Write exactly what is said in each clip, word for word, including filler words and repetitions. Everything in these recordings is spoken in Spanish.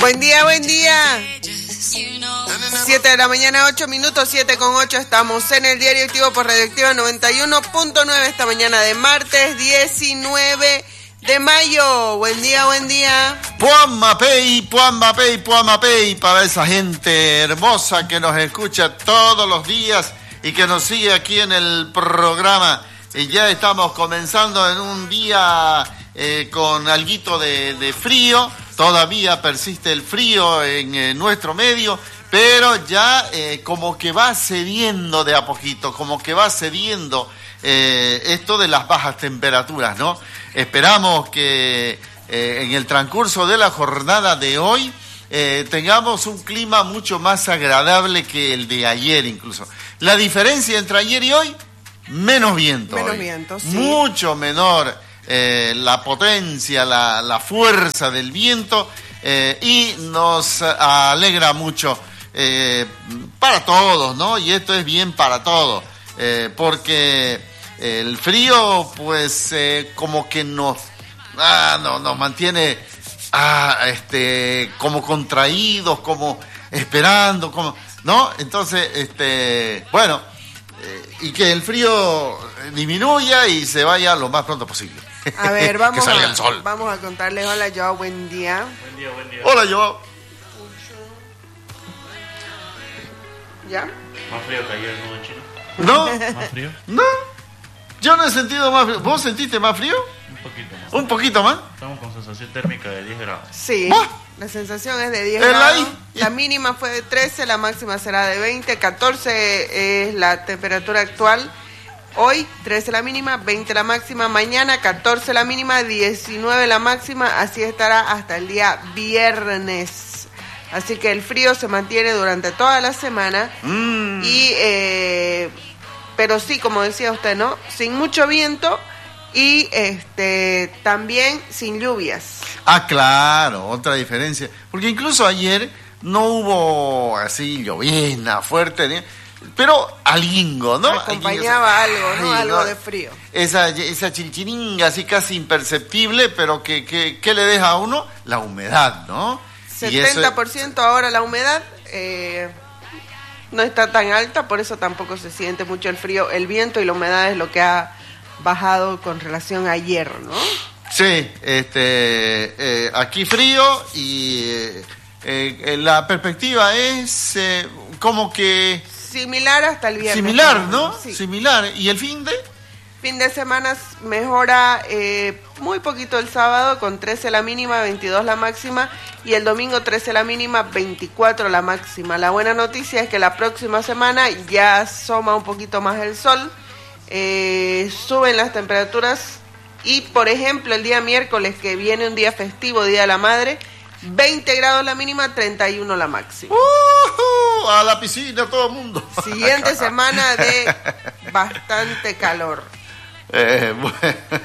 Buen día, buen día. siete de la mañana, ocho minutos, siete con ocho. Estamos en el Diario Activo por Radioactiva noventa y uno punto nueve esta mañana de martes diecinueve de mayo. Buen día, buen día. Puamapey, Puamapey, Puamapey para esa gente hermosa que nos escucha todos los días y que nos sigue aquí en el programa. Y ya estamos comenzando en un día eh, con alguito de, de frío. Todavía persiste el frío en eh, nuestro medio, pero ya eh, como que va cediendo de a poquito, como que va cediendo eh, esto de las bajas temperaturas, ¿no? Esperamos que eh, en el transcurso de la jornada de hoy eh, tengamos un clima mucho más agradable que el de ayer incluso. La diferencia entre ayer y hoy, menos viento. Menos hoy. viento, sí. Mucho menor eh, la potencia, la, la fuerza del viento eh, y nos alegra mucho eh, para todos, ¿no? Y esto es bien para todos, eh, porque el frío, pues, eh, como que nos, ah, no, nos mantiene, ah, este, como contraídos, como esperando, como, ¿no? Entonces, este, bueno, eh, y que el frío disminuya y se vaya lo más pronto posible. A ver, vamos, que salga a, el sol. vamos a contarles. Hola, Joao, buen día. Buen día, buen día. Hola, yo. ¿Ya? Más frío que ayer, ¿no, en Chino? ¿No? ¿Más frío? No. Yo no he sentido más frío. ¿Vos sentiste más frío? Un poquito más. ¿Un poquito más? Estamos con sensación térmica de diez grados. Sí, ¿Vos? la sensación es de diez ¿El grados. ahí? La mínima fue de trece, la máxima será de veinte, catorce es la temperatura actual. Hoy, trece la mínima, veinte la máxima. Mañana, catorce la mínima, diecinueve la máxima. Así estará hasta el día viernes. Así que el frío se mantiene durante toda la semana. Mm. Y, eh, pero sí, como decía usted, ¿no? Sin mucho viento y este también sin lluvias. Ah, claro, otra diferencia. Porque incluso ayer no hubo así llovizna fuerte, ¿no? Pero alingo, ¿no? Acompañaba Alguingo, algo, ¿no? ay, Algo no. de frío. Esa, esa chinchininga así casi imperceptible, pero que, que, que le deja a uno la humedad, ¿no? Y eso setenta por ciento ahora la humedad, eh, no está tan alta, por eso tampoco se siente mucho el frío. El viento y la humedad es lo que ha bajado con relación a ayer, ¿no? Sí, este, eh, aquí frío y eh, eh, la perspectiva es eh, como que Similar hasta el viernes. similar, ¿no? Sí. Similar. ¿Y el fin de? Fin de semana mejora eh, muy poquito el sábado con trece la mínima, veintidós la máxima y el domingo trece la mínima, veinticuatro la máxima. La buena noticia es que la próxima semana ya asoma un poquito más el sol, eh, suben las temperaturas y por ejemplo el día miércoles que viene un día festivo, Día de la Madre, veinte grados la mínima, treinta y uno la máxima. Uh-huh, a la piscina todo el mundo. Siguiente semana de bastante calor. Eh, bueno,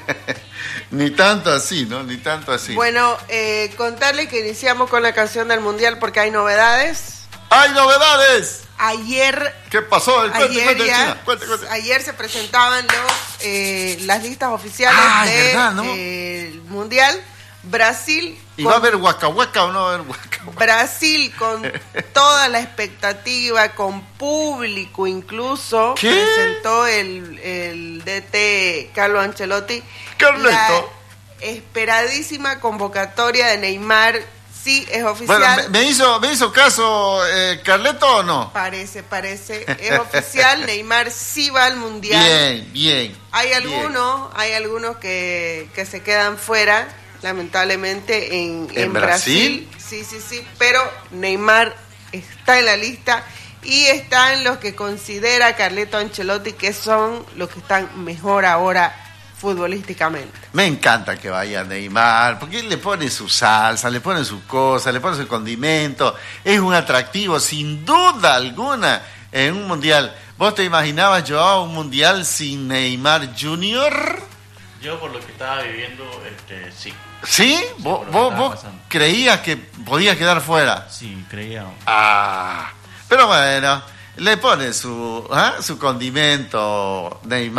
ni tanto así, ¿no? Ni tanto así. Bueno, eh, contarle que iniciamos con la canción del Mundial porque hay novedades. ¡Hay novedades! Ayer, ¿Qué pasó? El cuente, ayer, cuente, ya, China, cuente, cuente. ayer se presentaban los, eh, las listas oficiales Ah, es del verdad, ¿no? eh, Mundial. Brasil. ¿Y con- va a haber huaca huaca o no va a haber huaca huaca? Brasil con toda la expectativa, con público incluso, ¿Qué? presentó el, el D T Carlo Ancelotti Carleto. la esperadísima convocatoria de Neymar. Sí, es oficial. Bueno, ¿me, me hizo, me hizo caso eh, Carleto o no? Parece, parece, es oficial. Neymar sí va al Mundial. Bien, bien. Hay bien. algunos, hay algunos que, que se quedan fuera, lamentablemente, en, ¿En Brasil? Sí, sí, sí, pero Neymar está en la lista y está en los que considera Carleto Ancelotti que son los que están mejor ahora futbolísticamente. Me encanta que vaya Neymar, porque él le pone su salsa, le pone su cosa, le pone su condimento. Es un atractivo, sin duda alguna, en un mundial. ¿Vos te imaginabas, Joao, un mundial sin Neymar Junior? Yo, por lo que estaba viviendo, este, sí. ¿Sí? ¿Vos, por lo que vos, estaba vos pasando. creías que podía quedar fuera? Sí, creía. Ah, pero bueno, le pone su, ¿ah? su condimento Neymar.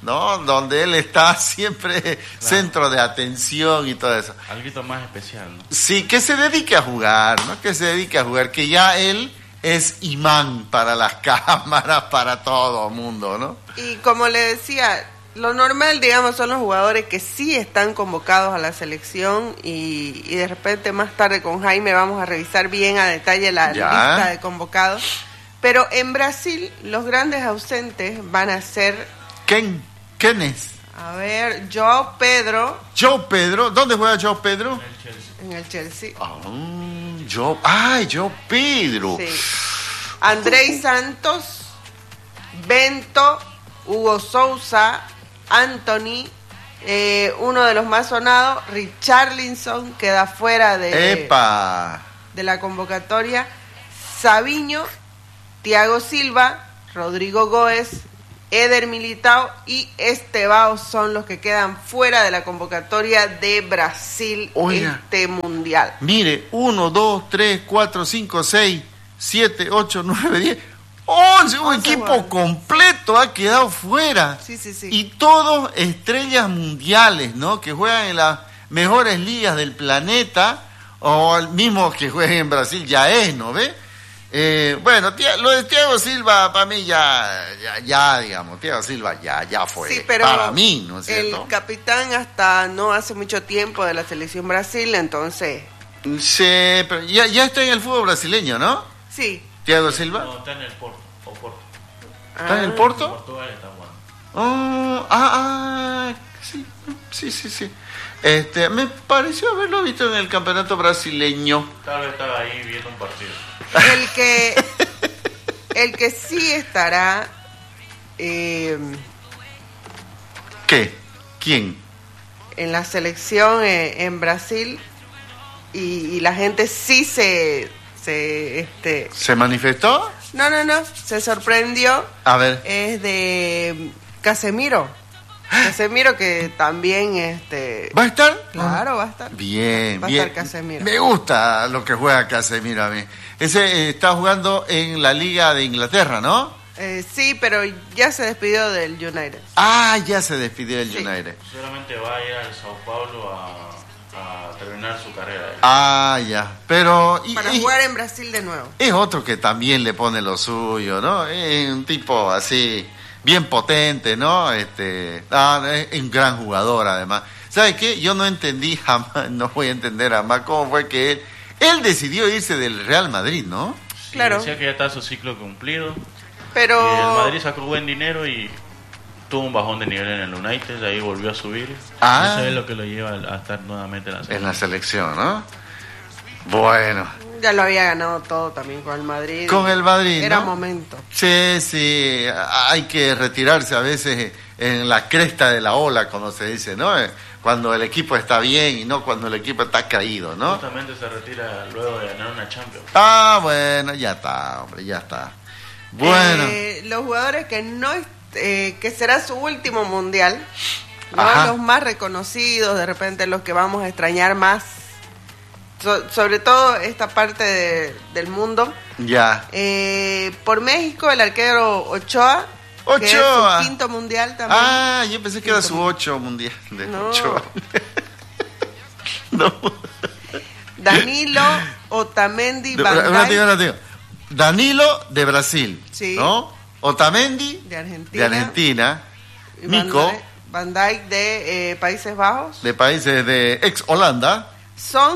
¿no? Donde él está siempre claro. centro de atención y todo eso. Algo más especial, ¿no? Sí, que se dedique a jugar, ¿no? Que se dedique a jugar, que ya él es imán para las cámaras, para todo el mundo, ¿no? Y como le decía, lo normal, digamos, son los jugadores que sí están convocados a la selección y, y de repente más tarde con Jaime vamos a revisar bien a detalle la ya. lista de convocados. Pero en Brasil los grandes ausentes van a ser... ¿Quién? ¿Quién es? A ver, João Pedro. João Pedro. ¿Dónde juega João Pedro? En el Chelsea. En el Chelsea. Oh, João... ¡Ay, João Pedro! Sí. Andrei Santos, Bento, Hugo Sousa, Anthony, eh, uno de los más sonados, Richarlison, queda fuera de, ¡Epa! de la convocatoria, Savinho, Thiago Silva, Rodrigo Goes, Eder Militao y Estevao son los que quedan fuera de la convocatoria de Brasil. Oiga, este mundial. Mire, uno, dos, tres, cuatro, cinco, seis, siete, ocho, nueve, diez, once, un equipo jugadores. completo ha quedado fuera. Sí, sí, sí. Y todos estrellas mundiales, ¿no? Que juegan en las mejores ligas del planeta, o el mismo que juegan en Brasil ya es, ¿no ve? Eh, bueno, tía, lo de Thiago Silva para mí ya, ya, ya, digamos, Thiago Silva ya, ya fue. Sí, pero para mí, ¿no es cierto? El capitán hasta no hace mucho tiempo de la selección Brasil, entonces... Sí, pero ya, ya está en el fútbol brasileño, ¿no? Sí. ¿Thiago Silva? No, está en el Porto. O Porto. ¿Está ah, en el Porto? En Portugal está jugando. Oh, ah, ah, sí, sí, sí, sí. Este, me pareció haberlo visto en el campeonato brasileño. Tal vez estaba ahí viendo un partido. El que, el que sí estará... Eh, ¿Qué? ¿Quién? En la selección eh, en Brasil y, y la gente sí se... Se, este, ¿Se manifestó? No, no, no, se sorprendió. A ver. Es de Casemiro. Casemiro que también... este ¿Va a estar? Claro, va a estar. Bien, va bien. a estar Casemiro. Me gusta lo que juega Casemiro a mí. Ese eh, está jugando en la Liga de Inglaterra, ¿no? Eh, sí, pero ya se despidió del United. Ah, ya se despidió del sí. United. Seguramente va a ir al Sao Paulo a, a terminar su carrera. Ah, ya. Pero... Y, Para y, jugar en Brasil de nuevo. Es otro que también le pone lo suyo, ¿no? Es un tipo así, bien potente, ¿no? Este, ah, es un gran jugador además. ¿Sabe qué? Yo no entendí jamás, no voy a entender jamás cómo fue que él... Él decidió irse del Real Madrid, ¿no? Sí, claro. Decía que ya está su ciclo cumplido. Pero... Y el Madrid sacó buen dinero y tuvo un bajón de nivel en el United, de ahí volvió a subir. Ah. Eso es lo que lo lleva a estar nuevamente en la selección. En la selección, ¿no? Bueno. Ya lo había ganado todo también con el Madrid. Con el Madrid, Era ¿no? momento. Sí, sí. Hay que retirarse a veces en la cresta de la ola, como se dice, ¿no? Cuando el equipo está bien y no cuando el equipo está caído, ¿no? Justamente se retira luego de ganar una Champions. Ah, bueno, ya está, hombre, ya está. Bueno. Eh, los jugadores que no eh, que será su último mundial, ¿no? Ajá. Los más reconocidos, de repente los que vamos a extrañar más, so, sobre todo esta parte de, del mundo. Ya. Eh, por México, el arquero Ochoa. Ochoa. Que es su quinto mundial también. Ah, yo pensé que quinto era su ocho mundial de no. Ochoa. No. Danilo, Otamendi, Van Una Dijk, digo, una digo. Danilo de Brasil, sí. ¿no? Otamendi de Argentina, de Argentina, y Mico Van Dijk, Van Dijk de eh, Países Bajos, de países de ex Holanda. Son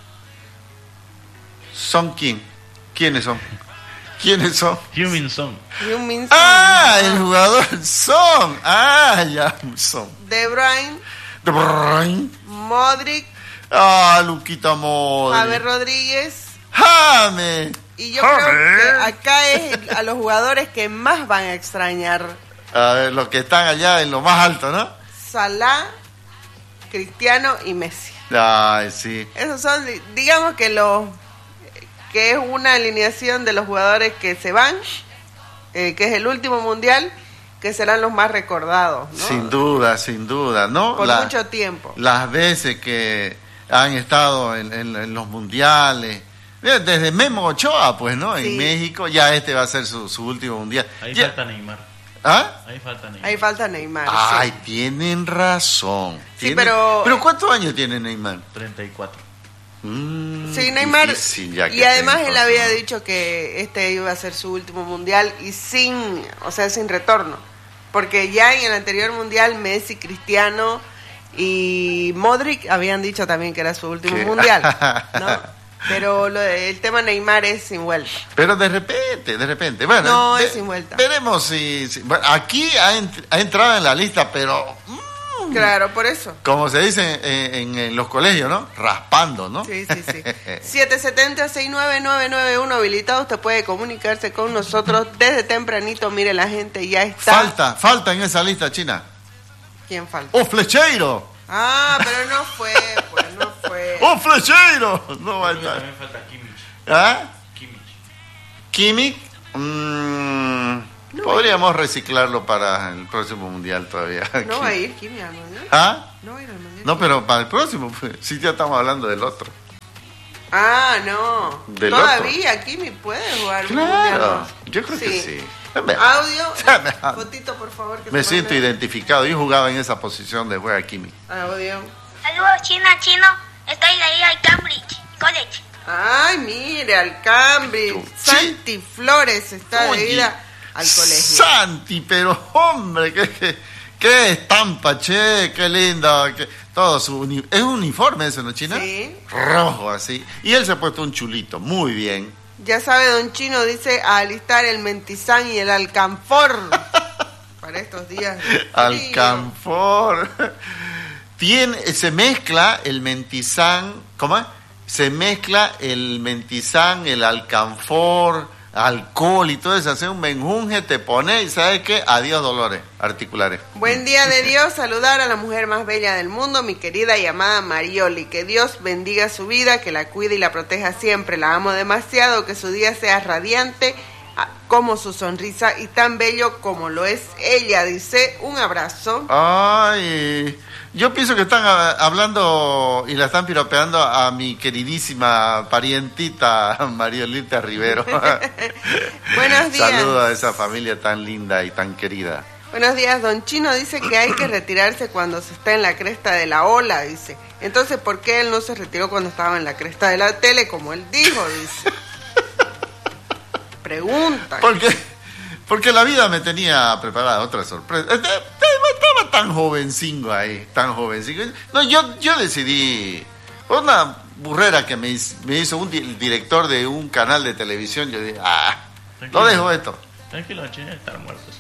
¿Son quién? ¿Quiénes son? ¿Quiénes son? Heung-min Son. Heung-min Son, Ah, el jugador Son. Ah, ya, Son. De Bruyne, De Bruyne. Modric, Ah, Luquita Modric. Javier Rodríguez. Jame. Y yo James. creo que acá es el- a los jugadores que más van a extrañar. A ver, los que están allá en lo más alto, ¿no? Salah, Cristiano y Messi. Ay, sí. Esos son, di- digamos que los que es una alineación de los jugadores que se van, eh, que es el último mundial, que serán los más recordados, ¿no? Sin duda, sin duda, ¿no? Por La- mucho tiempo. Las veces que han estado en, en- en los mundiales, mira, desde Memo Ochoa, pues, ¿no? En Sí. México, ya este va a ser su, su último mundial. Ahí Ya- falta Neymar. ¿Ah? Ahí falta Neymar. Ahí falta Neymar. Ay, sí. tienen razón. Sí, Tienen- pero- ¿Pero cuántos años tiene Neymar? treinta y cuatro. Mm, Sí, Neymar. difícil ya que Y además estén él había cosas. dicho que este iba a ser su último mundial y sin, o sea, sin retorno. Porque ya en el anterior mundial Messi, Cristiano y Modric habían dicho también que era su último ¿Qué? mundial, ¿no? Pero lo de- el tema Neymar es sin vuelta. Pero de repente, de repente. Bueno, No, ve- es sin vuelta. Veremos si. si- bueno, aquí ha, ent- ha entrado en la lista, pero. mm, Claro, por eso. como se dice en, en- en los colegios, ¿no? Raspando, ¿no? Sí, sí, sí. siete siete cero, seis nueve nueve nueve uno habilitado. Usted puede comunicarse con nosotros desde tempranito. Mire, la gente ya está. Falta, falta en esa lista, China. ¿Quién falta? ¡Oh, Flecheiro! Ah, pero no fue, pues no fue. ¡Oh, Flecheiro! No va a Creo que estar. también falta Kimmich. ¿Ah? Kimmich. Kimmich. mm, No. podríamos reciclarlo para el próximo mundial todavía. No va a ir Kimi al mundial. ¿Ah? No va a ir al mundial. No, pero para el próximo, pues. Sí, ya estamos hablando del otro. Ah, no. Del Todavía Kimi puede jugar un Claro, mundial. yo creo que sí. Audio, Me- fotito por favor. Que Me se siento mande. identificado. Yo jugaba en esa posición de juega Kimmich. Audio. Saludos, China, chino. Estoy de ahí al Cambridge College. Ay, mire, al Cambridge. Sí. Santi Flores está de Oye, ida al colegio. Santi, pero hombre, qué, qué, qué estampa, che, qué lindo. Qué, todo su uni- es un uniforme ese, ¿no, China? Sí. Rojo así. Y él se ha puesto un chulito, muy bien. Ya sabe, don Chino dice a alistar el mentizán y el alcanfor para estos días. de frío. Alcanfor. Tiene, se mezcla el mentizán, ¿cómo es? Se mezcla el mentizán, el alcanfor, alcohol y todo eso, hace un menjunje, te pone y ¿sabes qué? Adiós dolores articulares. Buen día de Dios, saludar a la mujer más bella del mundo, mi querida y amada Marioli. Que Dios bendiga su vida, que la cuide y la proteja siempre. La amo demasiado, que su día sea radiante ah, como su sonrisa y tan bello como lo es ella. Dice, un abrazo. Ay, yo pienso que están ah, hablando y la están piropeando a mi queridísima parientita Mariolita Rivero. Buenos días. Saludos a esa familia tan linda y tan querida. Buenos días, don Chino dice que hay que retirarse cuando se está en la cresta de la ola, dice. Entonces, ¿por qué él no se retiró cuando estaba en la cresta de la tele, como él dijo, dice? Pregunta. Porque, porque la vida me tenía preparada otra sorpresa. Este- Estaba tan jovencingo ahí, tan jovencingo. No, yo, yo decidí, una burrera que me, hiz- me hizo un di- director de un canal de televisión, yo dije, ah, lo dejo esto. Tranquilo, China, están muertos.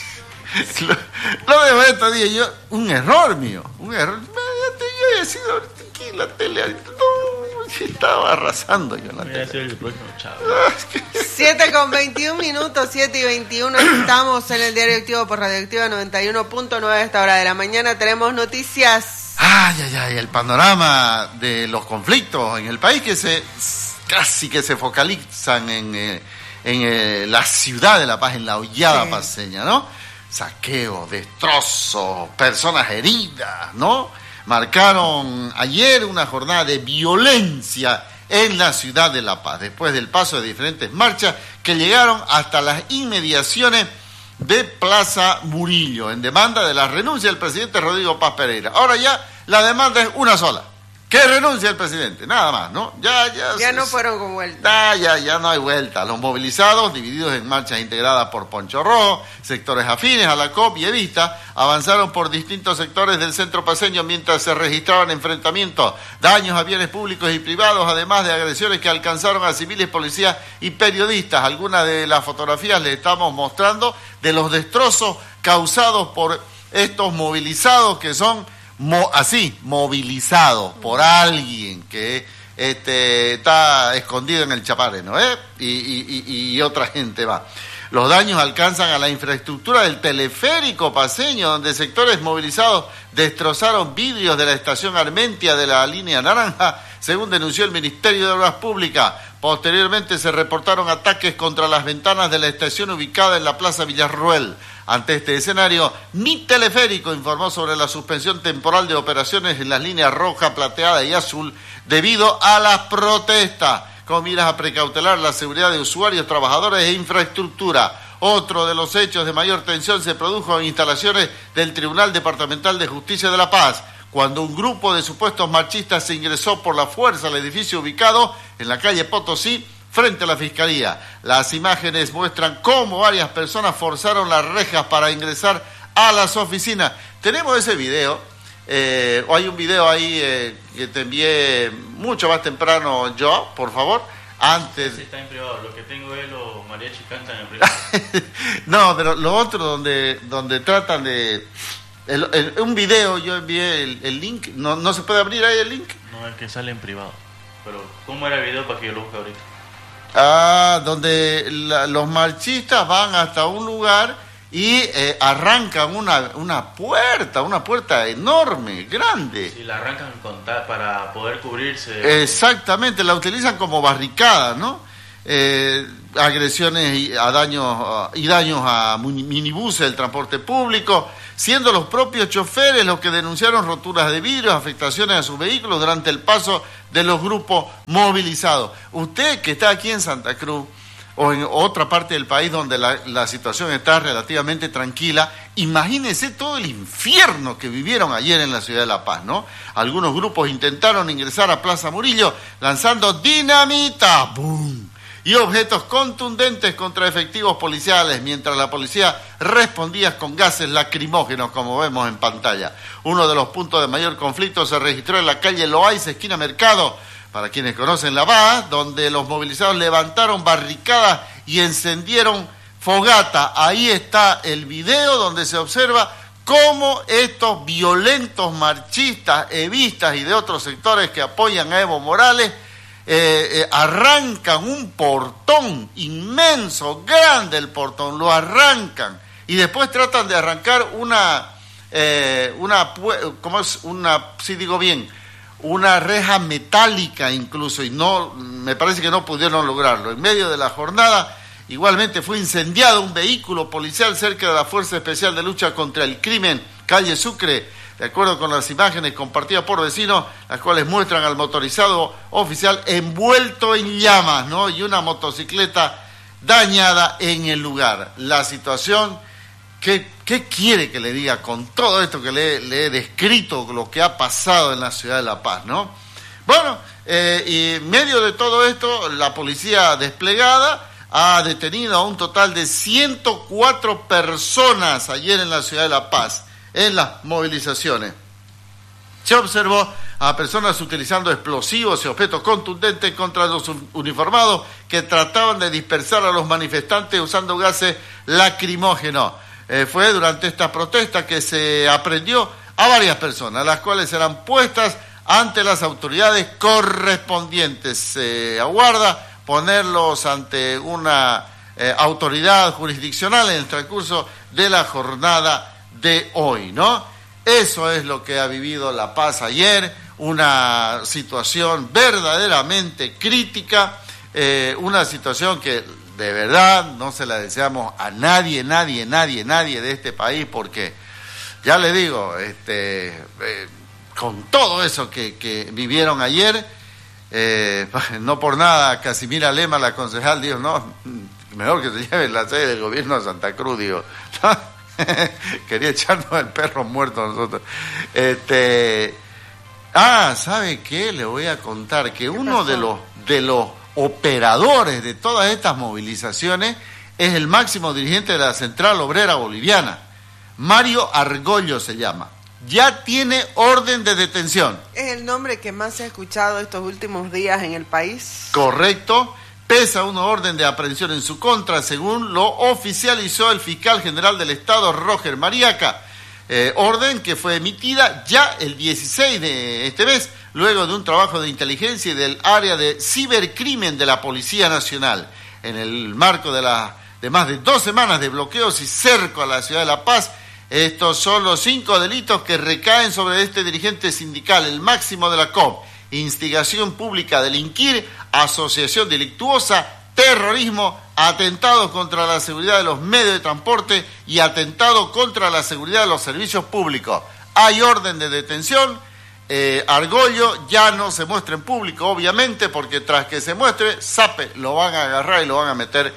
Lo, lo dejo esto, dije yo, un error mío, un error. Yo he sido aquí en la tele, no, estaba arrasando yo en la Voy a tele. ser el próximo chavo. siete con veintiún minutos, siete y veintiuno, estamos en el Diario Activo por Radioactiva noventa y uno punto nueve a esta hora de la mañana. Tenemos noticias. Ay, ay, ay, el panorama de los conflictos en el país que se casi que se focalizan en, eh, en eh, la ciudad de La Paz, en la hollada Sí. paceña, ¿no? Saqueo, destrozos, personas heridas, ¿no? Marcaron ayer una jornada de violencia en la ciudad de La Paz, después del paso de diferentes marchas que llegaron hasta las inmediaciones de Plaza Murillo, en demanda de la renuncia del presidente Rodrigo Paz Pereira. Ahora ya la demanda es una sola, que renuncie el presidente, nada más, ¿no? Ya, ya, Ya se- no fueron con vuelta. Ah, ya, ya no hay vuelta. Los movilizados, divididos en marchas integradas por Poncho Rojo, sectores afines a la C O P y Evita, avanzaron por distintos sectores del centro paceño mientras se registraban enfrentamientos, daños a bienes públicos y privados, además de agresiones que alcanzaron a civiles, policías y periodistas. Algunas de las fotografías les estamos mostrando de los destrozos causados por estos movilizados que son Mo- así, movilizado por alguien que este, está escondido en el Chapareno, ¿eh? Y, y, y, y otra gente va. Los daños alcanzan a la infraestructura del teleférico paceño, donde sectores movilizados destrozaron vidrios de la estación Armentia de la línea naranja, según denunció el Ministerio de Obras Públicas. Posteriormente se reportaron ataques contra las ventanas de la estación ubicada en la Plaza Villarruel. Ante este escenario, Mi Teleférico informó sobre la suspensión temporal de operaciones en las líneas roja, plateada y azul debido a las protestas, con miras a precautelar la seguridad de usuarios, trabajadores e infraestructura. Otro de los hechos de mayor tensión se produjo en instalaciones del Tribunal Departamental de Justicia de La Paz, cuando un grupo de supuestos marchistas se ingresó por la fuerza al edificio ubicado en la calle Potosí, frente a la Fiscalía. Las imágenes muestran cómo varias personas forzaron las rejas para ingresar a las oficinas. Tenemos ese video, eh, o hay un video ahí eh, que te envié mucho más temprano yo, por favor, antes... Sí, está en privado, lo que tengo es los mariachis cantan en privado. No, pero lo otro donde, donde tratan de... El, el, un video, yo envié el, el link, ¿no, ¿no se puede abrir ahí el link? No, es que sale en privado. Pero, ¿cómo era el video para que yo lo busque ahorita? Ah, donde la, los marchistas van hasta un lugar y eh, arrancan una, una puerta, una puerta enorme, grande. Sí, la arrancan con ta- para poder cubrirse. Exactamente, la utilizan como barricada, ¿no? Eh, agresiones y, a daños, y daños a minibuses del transporte público, siendo los propios choferes los que denunciaron roturas de vidrios, afectaciones a sus vehículos durante el paso de los grupos movilizados. Usted que está aquí en Santa Cruz o en otra parte del país donde la, la situación está relativamente tranquila, imagínese todo el infierno que vivieron ayer en la ciudad de La Paz, ¿no? Algunos grupos intentaron ingresar a Plaza Murillo lanzando dinamita, ¡boom!, y objetos contundentes contra efectivos policiales, mientras la policía respondía con gases lacrimógenos, como vemos en pantalla. Uno de los puntos de mayor conflicto se registró en la calle Loaiza, esquina Mercado, para quienes conocen La Paz, donde los movilizados levantaron barricadas y encendieron fogata. Ahí está el video donde se observa cómo estos violentos marchistas, evistas y de otros sectores que apoyan a Evo Morales Eh, eh, arrancan un portón inmenso, grande el portón, lo arrancan y después tratan de arrancar una, eh, una, ¿cómo es? Una, si digo bien, una reja metálica incluso, y no, me parece que no pudieron lograrlo. En medio de la jornada, igualmente fue incendiado un vehículo policial cerca de la Fuerza Especial de Lucha contra el Crimen, calle Sucre, de acuerdo con las imágenes compartidas por vecinos, las cuales muestran al motorizado oficial envuelto en llamas, ¿no? Y una motocicleta dañada en el lugar. La situación, ¿qué, qué quiere que le diga con todo esto que le, le he descrito, lo que ha pasado en la ciudad de La Paz, ¿no? Bueno, eh, y en medio de todo esto, la policía desplegada ha detenido a un total de ciento cuatro personas ayer en la ciudad de La Paz, en las movilizaciones. Se observó a personas utilizando explosivos y objetos contundentes contra los uniformados que trataban de dispersar a los manifestantes usando gases lacrimógenos. Eh, fue durante esta protesta que se aprehendió a varias personas, las cuales serán puestas ante las autoridades correspondientes. Se aguarda ponerlos ante una eh, autoridad jurisdiccional en el transcurso de la jornada de hoy, ¿no? Eso es lo que ha vivido La Paz ayer, una situación verdaderamente crítica, eh, una situación que de verdad no se la deseamos a nadie, nadie, nadie, nadie de este país, porque ya le digo, este, eh, con todo eso que, que vivieron ayer, eh, no por nada Casimira Lema, la concejal, dijo, no, mejor que se lleve la sede del gobierno de Santa Cruz, digo, ¿no? Quería echarnos el perro muerto a nosotros. Este, ah, ¿sabe qué? Le voy a contar que uno de los de los operadores de todas estas movilizaciones es el máximo dirigente de la Central Obrera Boliviana, Mario Argollo se llama. Ya tiene orden de detención. Es el nombre que más se ha escuchado estos últimos días en el país. Correcto. Pesa una orden de aprehensión en su contra, según lo oficializó el fiscal general del Estado, Roger Mariaca. Eh, orden que fue emitida ya el dieciséis de este mes, luego de un trabajo de inteligencia y del área de cibercrimen de la Policía Nacional. En el marco de, la, de más de dos semanas de bloqueos y cerco a la ciudad de La Paz, estos son los cinco delitos que recaen sobre este dirigente sindical, el máximo de la C O P. Instigación pública a delinquir, asociación delictuosa, terrorismo, atentado contra la seguridad de los medios de transporte y atentado contra la seguridad de los servicios públicos. Hay orden de detención. eh, Argollo ya no se muestra en público, obviamente, porque tras que se muestre, sape, lo van a agarrar y lo van a meter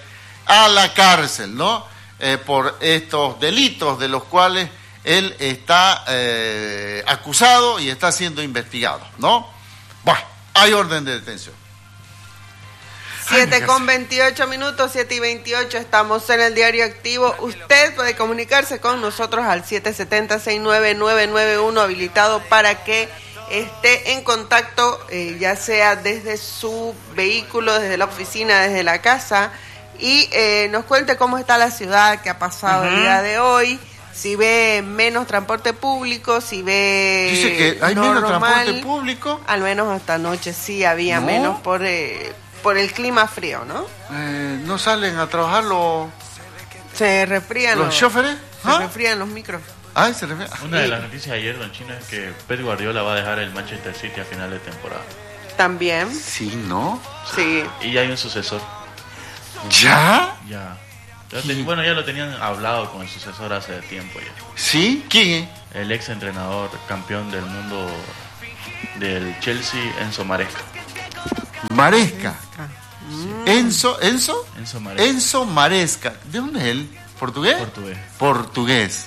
a la cárcel, ¿no? Eh, por estos delitos de los cuales él está eh, acusado y está siendo investigado, ¿no? Bueno, hay orden de detención. siete con veintiocho minutos, siete y veintiocho, estamos en el Diario Activo. Usted puede comunicarse con nosotros al siete siete cero, seis nueve nueve nueve uno, habilitado para que esté en contacto, eh, ya sea desde su vehículo, desde la oficina, desde la casa, y eh, nos cuente cómo está la ciudad, qué ha pasado uh-huh. el día de hoy, si ve menos transporte público, si ve Dice que hay normal, menos transporte público. Al menos hasta anoche sí había ¿No? menos por eh, por el clima frío, ¿no? Eh, no salen a trabajar los se resfrían los, los choferes. Se ¿Ah? resfrían los micros. Ay, se resfrían. Una de las noticias de ayer, don Chino, es que Pep Guardiola va a dejar el Manchester City a final de temporada. También. Sí, ¿no? Sí. Y ya hay un sucesor. ¿Ya? Ya. ya ten, bueno, ya lo tenían hablado con el sucesor hace tiempo ya. ¿Sí? ¿Quién es? El ex entrenador campeón del mundo del Chelsea, Enzo Maresca. Maresca. Mm. Enzo, Enzo, Enzo Maresca. Enzo Maresca. ¿De dónde es él? ¿Portugués? Portugués. Portugués.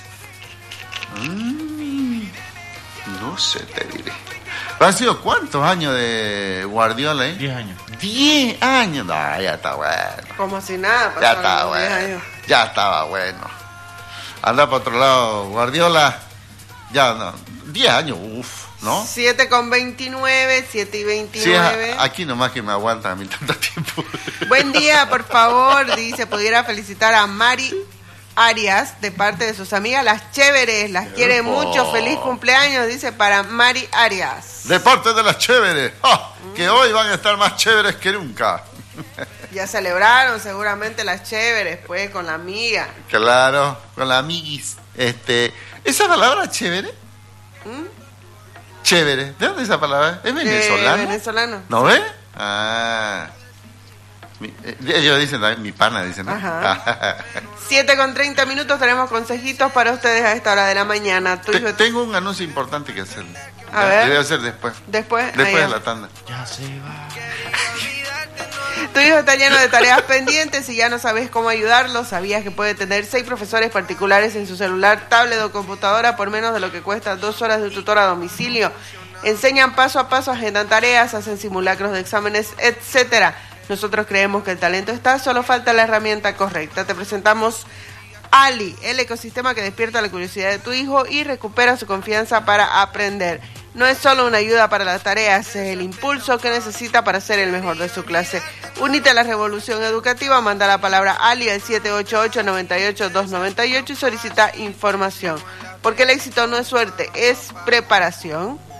Mm, no sé, te diré. ¿Han sido cuántos años de Guardiola? ¿Eh? Diez años. Diez años. No, ya está bueno. Como si nada. Ya está bueno. Ya estaba bueno. Anda para otro lado, Guardiola. Ya no. Diez años, uff, ¿no? siete con veintinueve, siete y veintinueve. Sí, aquí nomás que me aguantan a mí tanto tiempo. Buen día, por favor, dice, pudiera felicitar a Mari Arias de parte de sus amigas, las chéveres, las quiere mucho, feliz cumpleaños, dice, para Mari Arias. De parte de las chéveres, ¡oh! mm. que hoy van a estar más chéveres que nunca. Ya celebraron seguramente las chéveres, pues, con la amiga. Claro, con la amiguis. Este, ¿esa palabra chévere? ¿Mm? Chévere, ¿de dónde es esa palabra? ¿Es venezolana? Eh, venezolano. ¿No ves? Ah. Mi, eh, ellos dicen también, mi pana, dicen. ¿No? Ajá. siete con treinta minutos, tenemos consejitos para ustedes a esta hora de la mañana. Te, hijo... Tengo un anuncio importante que hacer. A ya, ver. Debe hacer después. Después. Después de la tanda. Ya se va. Tu hijo está lleno de tareas pendientes y ya no sabes cómo ayudarlo. ¿Sabías que puede tener seis profesores particulares en su celular, tablet o computadora por menos de lo que cuesta dos horas de tutor a domicilio? Enseñan paso a paso, agendan tareas, hacen simulacros de exámenes, etcétera. Nosotros creemos que el talento está, solo falta la herramienta correcta. Te presentamos Ali, el ecosistema que despierta la curiosidad de tu hijo y recupera su confianza para aprender. No es solo una ayuda para las tareas, es el impulso que necesita para ser el mejor de su clase. Únete a la revolución educativa, manda la palabra Ali al siete ocho ocho, nueve ocho, dos nueve ocho y solicita información. Porque el éxito no es suerte, es preparación.